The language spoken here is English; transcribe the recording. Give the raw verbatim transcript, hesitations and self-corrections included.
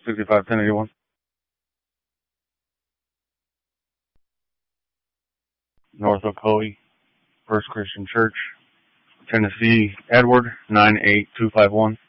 sixty-five ten eighty-one. North Ocoee First Christian Church, Tennessee, Edward, nine eight two five one.